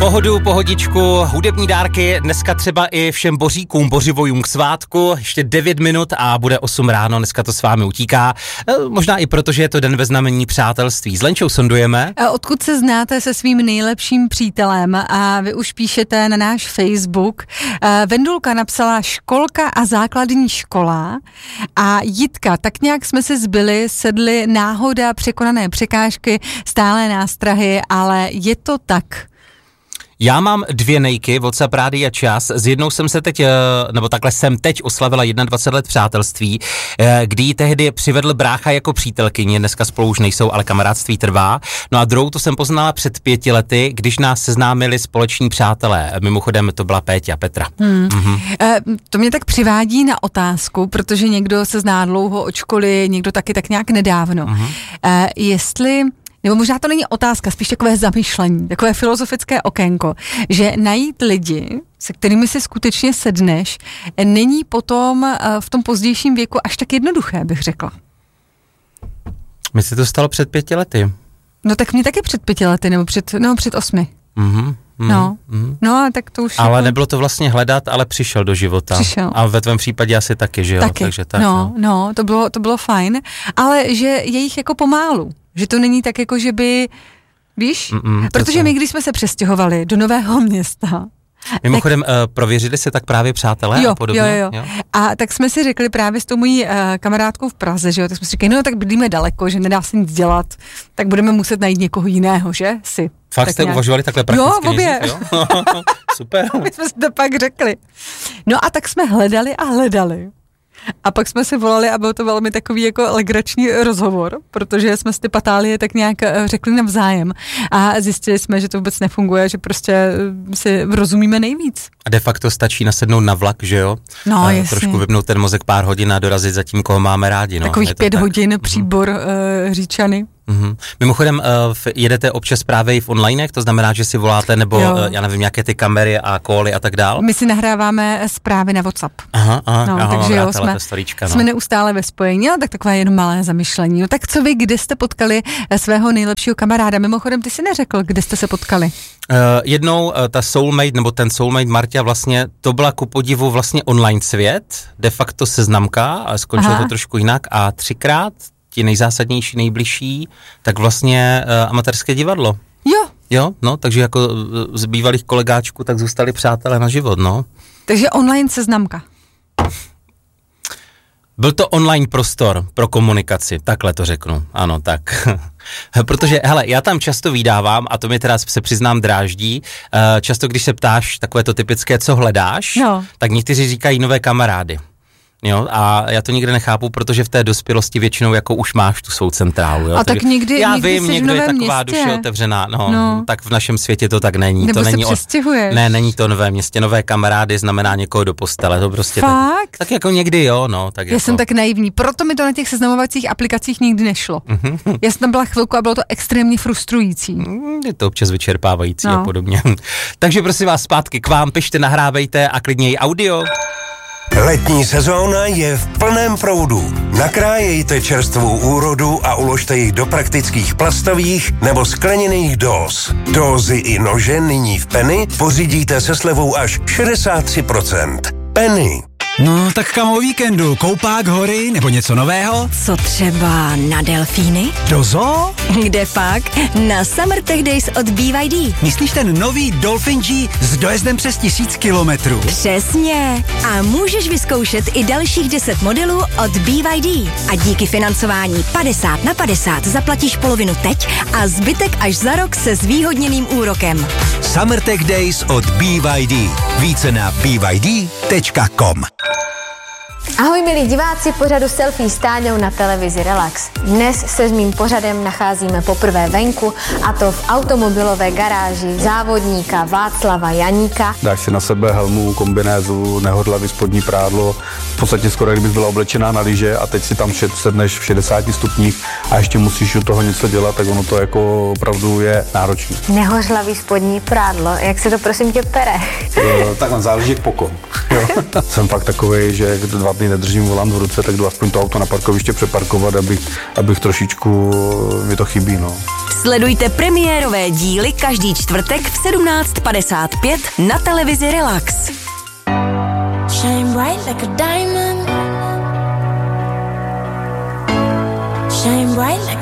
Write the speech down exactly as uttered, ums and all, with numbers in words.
Pohodu, pohodičku, hudební dárky, dneska třeba i všem boříkům, bořivojům k svátku, ještě devět minut a bude osm ráno, dneska to s vámi utíká, e, možná i proto, že je to den ve znamení přátelství. S Lenčou sondujeme. A odkud se znáte se svým nejlepším přítelem a vy už píšete na náš Facebook. E, Vendulka napsala školka a základní škola a Jitka, tak nějak jsme se zbyli, sedli, náhoda, překonané překážky, stále nástrahy, ale je to tak. Já mám dvě nejky, WhatsApp Rádia Čas, s jednou jsem se teď, nebo takhle jsem teď oslavila dvacet jedna let přátelství, kdy ji tehdy přivedl brácha jako přítelkyni, dneska spolu už nejsou, ale kamarádství trvá. No a druhou to jsem poznala před pěti lety, když nás seznámili společní přátelé, mimochodem to byla Péťa, Petra. Hmm. Mhm. E, to mě tak přivádí na otázku, protože někdo se zná dlouho od školy, někdo taky tak nějak nedávno. Mhm. E, jestli... Nebo možná to není otázka, spíš takové zamyšlení, takové filozofické okénko, že najít lidi, se kterými si skutečně sedneš, není potom v tom pozdějším věku až tak jednoduché, bych řekla. Mně se to stalo před pěti lety. No tak mě taky před pěti lety, nebo před, no, před osmi. Mhm. Mm, no, mm. no, tak to už... Ale jako... nebylo to vlastně hledat, ale přišel do života. Přišel. A ve tvém případě asi taky, že jo? Taky, Takže tak, no, no, no to, bylo, to bylo fajn, ale že je jich jako pomálu, že to není tak jako, že by, víš? Mm-mm, protože to... my, když jsme se přestěhovali do nového města... Mimochodem, tak... uh, prověřili se tak právě přátelé jo, a podobně? Jo, jo, jo. A tak jsme si řekli právě s tou mojí uh, kamarádkou v Praze, že jo, tak jsme si řekli, no tak bydlíme daleko, že nedá se nic dělat, tak budeme muset najít někoho jiného, že? Si. Fakt tak jste nějak... uvažovali takhle prakticky? Jo, obě. Jo? Super. My jsme si to pak řekli. No a tak jsme hledali a hledali. A pak jsme si volali a byl to velmi takový jako legrační rozhovor, protože jsme si ty patálie tak nějak řekli navzájem a zjistili jsme, že to vůbec nefunguje, že prostě si rozumíme nejvíc. A de facto stačí nasednout na vlak, že jo? No, a jasně. Trošku vypnout ten mozek pár hodin a dorazit za tím, koho máme rádi. No. Takových pět tak. hodin příbor mm-hmm. uh, Říčany. Mm-hmm. Mimochodem, uh, jedete občas právě i v onlinech, to znamená, že si voláte, nebo uh, já nevím, nějaké ty kamery a cally a tak dál? My si nahráváme zprávy na WhatsApp. Aha, aha, no, aha, takže jo, jsme, storíčka, no. jsme neustále ve spojení, no, tak takové jenom malé zamyšlení. No tak co vy, kde jste potkali svého nejlepšího kamaráda? Mimochodem, ty si neřekl, kde jste se potkali? Uh, jednou uh, ta soulmate, nebo ten soulmate Marta vlastně, to byla ku podivu vlastně online svět, de facto seznamka, ale skončilo to trošku jinak a třikrát ti nejzásadnější, nejbližší, tak vlastně uh, amatérské divadlo. Jo. Jo, no, takže jako uh, z bývalých kolegáčků tak zůstali přátelé na život, no. Takže online seznamka. Byl to online prostor pro komunikaci, takhle to řeknu, ano, tak. Protože, hele, já tam často vydávám, a to mi teda se přiznám dráždí, uh, často když se ptáš takové to typické, co hledáš, no. tak někteří říkají nové kamarády. Jo, a já to nikdy nechápu, protože v té dospělosti většinou jako už máš tu svou centrálu. Jo? A tak někdy, já někdy vím, někdo je taková městě. duše otevřená, no, no, tak v našem světě to tak není. Nebo to se není přestěhuješ. O... Ne, není to nové městě, nové kamarády znamená někoho do postele, to prostě Fakt? tak, tak jako někdy jo, no. Tak já jako... jsem tak naivní, proto mi to na těch seznamovacích aplikacích nikdy nešlo. Mm-hmm. Já jsem tam byla chvilku a bylo to extrémně frustrující. Je to občas vyčerpávající no. a podobně. Takže prosím vás zpátky k vám, pište, nahrávejte a klidně i audio. Letní sezóna je v plném proudu. Nakrájejte čerstvou úrodu a uložte ji do praktických plastových nebo skleněných dóz. Dózy i nože nyní v Penny pořídíte se slevou až šedesát tři procent. Penny. No, tak kam o víkendu? Koupák, hory nebo něco nového? Co třeba na delfíny? Do zoo? Kde pak? Na Summer Tech Days od B Y D. Myslíš ten nový Dolphin G s dojezdem přes tisíc kilometrů? Přesně. A můžeš vyzkoušet i dalších deset modelů od B Y D. A díky financování padesát na padesát zaplatíš polovinu teď a zbytek až za rok se zvýhodněným úrokem. Summer Tech Days od B Y D. Více na b y d tečka com. Ahoj milí diváci pořadu Selfie s Táňou na televizi Relax. Dnes se s mým pořadem nacházíme poprvé venku, a to v automobilové garáži závodníka Václava Janíka. Dáš si na sebe helmu, kombinézu, nehodlavý spodní prádlo, v podstatě skoro kdybys byla oblečená na lyže a teď si tam sedneš v šedesáti stupních a ještě musíš u toho něco dělat, tak ono to jako opravdu je náročné. Nehořlavý spodní prádlo, jak se to prosím tě pere? E, takhle záleží jak pokon. Jsem fakt takovej, že dva dny nedržím volant v ruce, tak jdu aspoň to auto na parkoviště přeparkovat, abych, abych trošičku, mi to chybí, no. Sledujte premiérové díly každý čtvrtek v sedmnáct padesát pět na televizi Relax. Shine bright like a diamond. Shine bright like